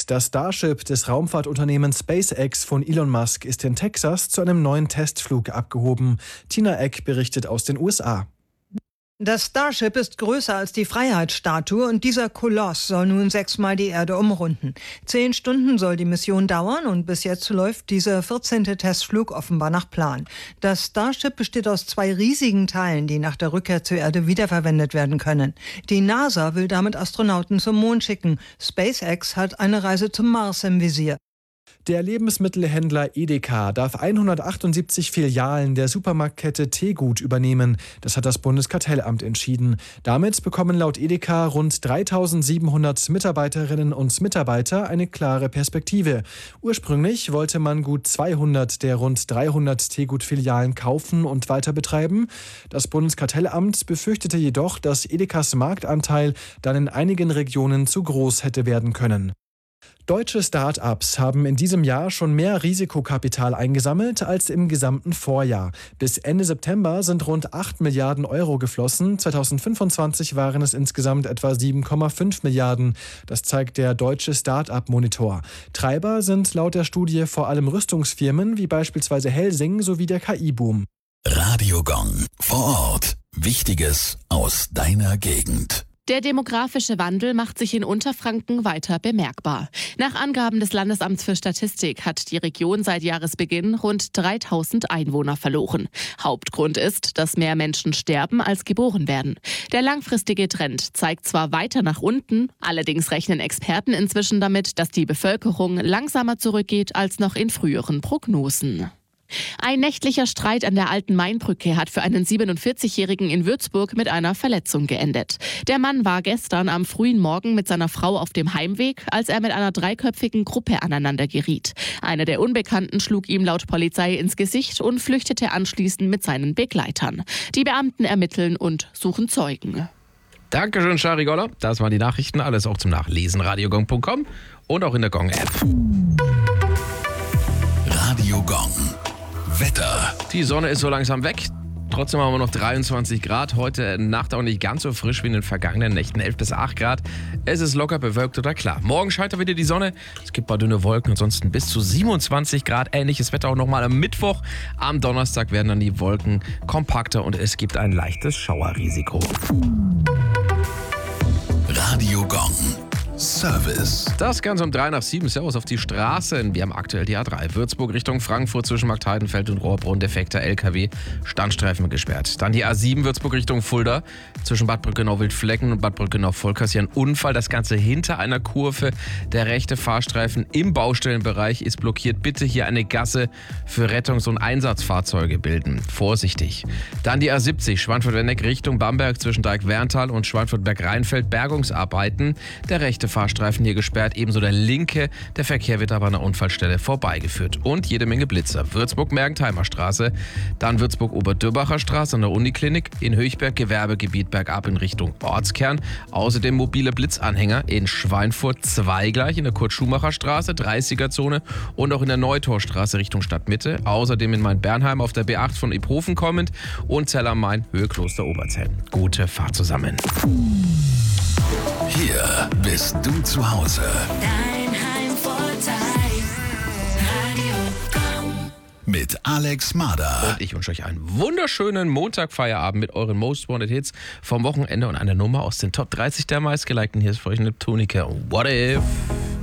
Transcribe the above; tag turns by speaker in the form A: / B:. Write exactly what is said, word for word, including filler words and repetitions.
A: Update. Das Starship des Raumfahrtunternehmens SpaceX von Elon Musk ist in Texas zu einem neuen Testflug abgehoben. Tina Eck berichtet aus den U S A.
B: Das Starship ist größer als die Freiheitsstatue und dieser Koloss soll nun sechsmal die Erde umrunden. Zehn Stunden soll die Mission dauern und bis jetzt läuft dieser vierzehnte Testflug offenbar nach Plan. Das Starship besteht aus zwei riesigen Teilen, die nach der Rückkehr zur Erde wiederverwendet werden können. Die NASA will damit Astronauten zum Mond schicken. SpaceX hat eine Reise zum Mars im Visier.
A: Der Lebensmittelhändler Edeka darf hundertachtundsiebzig Filialen der Supermarktkette Tegut übernehmen. Das hat das Bundeskartellamt entschieden. Damit bekommen laut Edeka rund dreitausendsiebenhundert Mitarbeiterinnen und Mitarbeiter eine klare Perspektive. Ursprünglich wollte man gut zweihundert der rund dreihundert Tegut-Filialen kaufen und weiter betreiben. Das Bundeskartellamt befürchtete jedoch, dass Edekas Marktanteil dann in einigen Regionen zu groß hätte werden können. Deutsche Start-ups haben in diesem Jahr schon mehr Risikokapital eingesammelt als im gesamten Vorjahr. Bis Ende September sind rund acht Milliarden Euro geflossen. zweitausendfünfundzwanzig waren es insgesamt etwa sieben Komma fünf Milliarden. Das zeigt der Deutsche Start-up-Monitor. Treiber sind laut der Studie vor allem Rüstungsfirmen wie beispielsweise Helsing sowie der K I-Boom.
C: Radio Gong. Vor Ort. Wichtiges aus deiner Gegend.
D: Der demografische Wandel macht sich in Unterfranken weiter bemerkbar. Nach Angaben des Landesamts für Statistik hat die Region seit Jahresbeginn rund dreitausend Einwohner verloren. Hauptgrund ist, dass mehr Menschen sterben, als geboren werden. Der langfristige Trend zeigt zwar weiter nach unten, allerdings rechnen Experten inzwischen damit, dass die Bevölkerung langsamer zurückgeht als noch in früheren Prognosen. Ein nächtlicher Streit an der Alten Mainbrücke hat für einen siebenundvierzigjährigen in Würzburg mit einer Verletzung geendet. Der Mann war gestern am frühen Morgen mit seiner Frau auf dem Heimweg, als er mit einer dreiköpfigen Gruppe aneinander geriet. Einer der Unbekannten schlug ihm laut Polizei ins Gesicht und flüchtete anschließend mit seinen Begleitern. Die Beamten ermitteln und suchen Zeugen.
E: Dankeschön, Shari Goller. Das waren die Nachrichten. Alles auch zum Nachlesen. radiogong punkt com und auch in der Gong-App.
C: Radio Gong. Wetter.
E: Die Sonne ist so langsam weg. Trotzdem haben wir noch dreiundzwanzig Grad. Heute Nacht auch nicht ganz so frisch wie in den vergangenen Nächten. elf bis acht Grad. Es ist locker bewölkt oder klar. Morgen scheint da wieder die Sonne. Es gibt ein paar dünne Wolken. Ansonsten bis zu siebenundzwanzig Grad. Ähnliches Wetter auch nochmal am Mittwoch. Am Donnerstag werden dann die Wolken kompakter und es gibt ein leichtes Schauerrisiko.
C: Radio Gong. Service.
E: Das Ganze um drei nach sieben. Servus auf die Straßen. Wir haben aktuell die A drei. Würzburg Richtung Frankfurt zwischen Marktheidenfeld und Rohrbrunn. Defekter L K W. Standstreifen gesperrt. Dann die A sieben Würzburg Richtung Fulda. Zwischen Bad Brückenau-Wildflecken und Bad Brückenau-Vollkers hier ein Unfall. Das Ganze hinter einer Kurve. Der rechte Fahrstreifen im Baustellenbereich ist blockiert. Bitte hier eine Gasse für Rettungs- und Einsatzfahrzeuge bilden. Vorsichtig. Dann die A siebzig. Schweinfurt-Wenneck Richtung Bamberg zwischen Dreieck-Werntal und Schweinfurt-Berg-Rheinfeld. Bergungsarbeiten. Der rechte Fahrstreifen hier gesperrt, ebenso der linke. Der Verkehr wird aber an der Unfallstelle vorbeigeführt. Und jede Menge Blitzer. Würzburg-Mergentheimer Straße, dann Würzburg-Oberdürbacher Straße an der Uniklinik, in Höchberg Gewerbegebiet bergab in Richtung Ortskern. Außerdem mobile Blitzanhänger in Schweinfurt zwei gleich in der Kurt-Schumacher Straße, dreißiger-Zone und auch in der Neutorstraße Richtung Stadtmitte. Außerdem in Main-Bernheim auf der B acht von Iphofen kommend und Zell am Main, Höhe Kloster Oberzell. Gute Fahrt zusammen.
C: Hier bist du zu Hause.
F: Dein Heimvorteil. Radio Gong.
C: Mit Alex Mader.
E: Und ich wünsche euch einen wunderschönen Montagfeierabend mit euren Most Wanted Hits vom Wochenende und einer Nummer aus den Top dreißig der meistgelikten. Hier ist für euch Neptunica. What if?